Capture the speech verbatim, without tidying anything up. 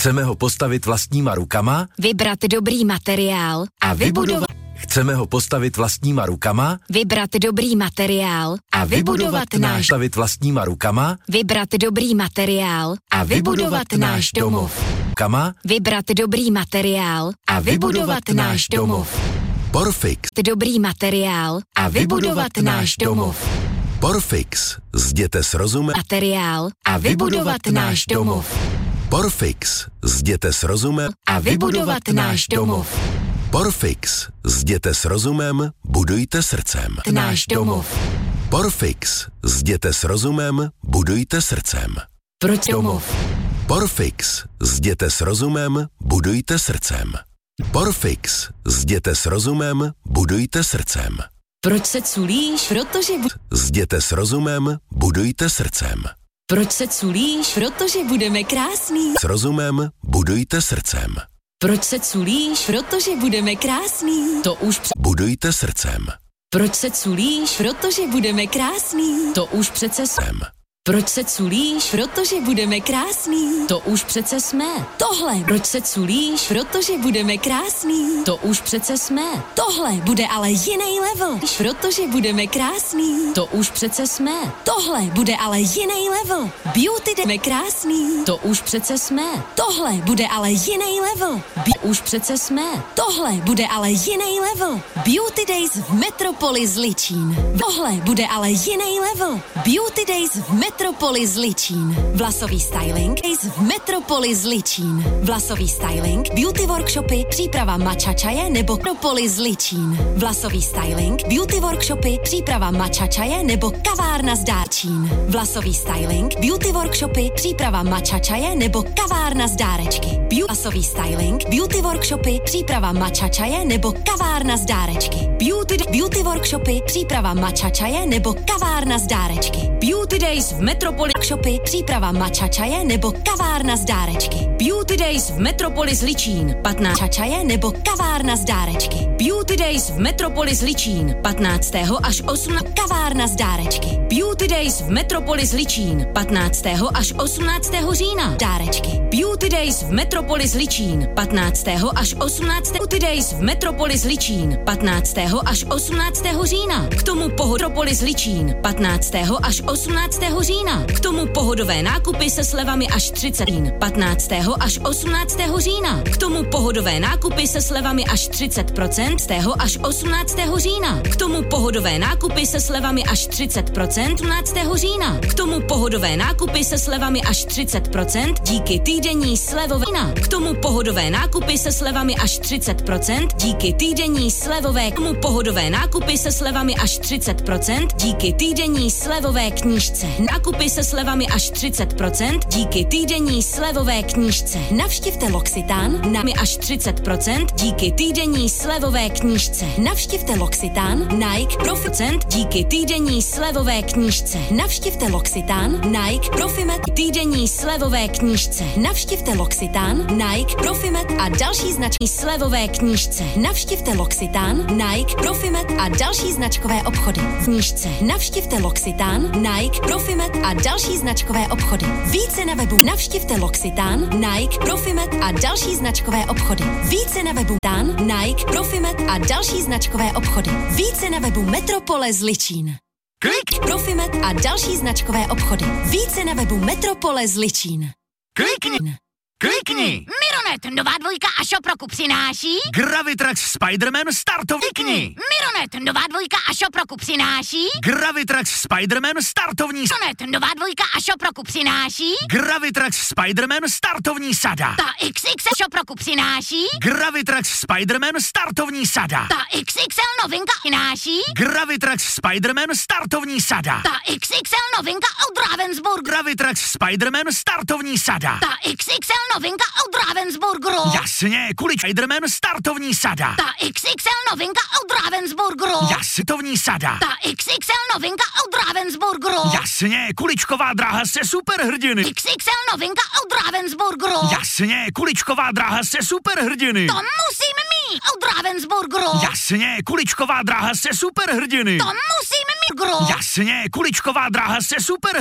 Chceme ho postavit vlastníma rukama, vybrat dobrý materiál a vybudovat. Chceme ho postavit vlastníma rukama, Vybrat dobrý materiál a vybudovat náš. Postavit vlastníma rukama, Vybrat dobrý materiál a vybudovat náš domov. Kama, Vybrat dobrý materiál a vybudovat náš domov. Porfix. Dobrý materiál a vybudovat náš domov. Porfix. Zděte s rozumem. Materiál a vybudovat náš domov. Porfix. Zděte s rozumem. A vybudovat náš domov. Porfix. Zděte s rozumem, budujte srdcem. Náš domov. Porfix. Zděte s rozumem, budujte srdcem. Proč domov? Porfix. Zděte s rozumem, budujte srdcem. Porfix. Zděte s rozumem, budujte srdcem. Proč se culíš? Protože bu- Zděte s rozumem, budujte srdcem. Proč se culíš? Protože budeme krásný. S rozumem, budujte srdcem. Proč se culíš? Protože budeme krásný. To už pře- Budujte srdcem. Proč se culíš? Protože budeme krásný. To už přece jsme. Sem. Proč se culíš? Protože budeme krásný. To už přece jsme. Tohle. Proč se culíš? Protože budeme krásný. To už přece jsme. Tohle bude ale jiný level. Protože budeme krásný. To už přece jsme. Tohle bude ale jiný level. Beauty jdeme krásný. To už přece jsme. Tohle bude ale jiný level. Bi- už přece jsme. Tohle bude ale jiný level. Beauty Days v Metropoli Zličín. Tohle bude ale jiný level. Beauty Days v Metropoli Metropoli Zličín. Vlasový styling v Metropoli Zličín. Vlasový styling, beauty workshopy, příprava matcha čaje nebo Metropoli Zličín. Vlasový styling, beauty workshopy, příprava matcha čaje nebo kavárna z Dárčín. Vlasový styling, beauty workshopy, příprava matcha čaje nebo kavárna z Dárečky. Beau- Vlasový styling, beauty workshopy, příprava matcha čaje nebo kavárna z Dárečky. Beauty, beauty workshopy, příprava matcha čaje nebo kavárna z Dárečky. Beauty Days v Metropoli Shopy, příprava matcha čaje nebo kavárna z Dárečky. Beauty Days v Metropoli Zličín, patnáct čaje nebo kavárna z Dárečky. Beauty Days v Metropoli Zličín, patnáctého až osmnáctého kavárna z Dárečky. Beauty Days v Metropoli Zličín, patnáctého až osmnáctého října. Dárečky. Beauty Days v Metropoli Zličín, patnáctého až osmnáctého Beauty Days v Metropoli Zličín, patnáctého až osmnáctého října. K tomu Metropoli Zličín, patnáctého až osmnáctého října. K tomu pohodové nákupy se slevami až třicet patnáctého až osmnáctého října. K tomu pohodové nákupy se slevami až třicet procent až osmnáctého října. K tomu pohodové nákupy se slevami až třicet procent osmnáctého října. K tomu pohodové nákupy se slevami až třicet procent díky týdenní slevové. K tomu pohodové nákupy se slevami až třicet procent díky týdenní slevové. K tomu pohodové nákupy se slevami až třicet procent díky týdenní slevové knížce. Nákupy se slevami až třicet procent díky týdenní slevové knížce. Navštivte L'Occitane na až třicet procent díky týdenní slevové knížce. Navštivte L'Occitane, Nike, Profit díky týdenní slevové knížce. Navštivte L'Occitane, Nike, Profimet týdenní slevové knížce. Navštivte L'Occitane, Nike, Profimet a další značky slevové knížce. Navštivte L'Occitane, Nike, Profimet a další značkové obchody. V knížce. Navštivte L'Occitane, Nike, Profimet a další značkové obchody. Více na webu. Navštivte L'Occitane, Nike, Profimet a další značkové obchody. Více na webu Tan, Nike, Profimet a další značkové obchody. Více na webu Metropole Zličín. Klik! Profimet a další značkové obchody. Více na webu Metropole Zličín. Klikni! Klikni! Mironet, nová dvojka a Shop roku přináší Gravitrax Spider-Man startovní. Klikni! Mironet, nová dvojka a Shop roku přináší Gravitrax Spider-Man startovní. Mironet, nová dvojka a Shop roku přináší Gravitrax Spider-Man startovní sada. Ta iks iks el Shop roku přináší Gravitrax Spider-Man startovní sada. Ta iks iks el novinka přináší Gravitrax Spider-Man startovní sada. Ta iks iks el novinka od Ravensburg. Gravitrax Spider-Man startovní sada. Ta iks iks el novinka od Ravensburgu. Jasně, kulič Spider-Man startovní sada. Ta iks iks el novinka od Ravensburgu. Jastovní sada. Ta iks iks el novinka od Ravensburgu. Jasně, kuličková dráha se superhrdiny. iks iks el novinka od Ravensburgu. Jasně, kuličková dráha se superhrdiny. To musím mít od Ravensburgu. Jasně, kuličková dráha se superhrdiny. To musím mít. Jasně, kuličková dráha se super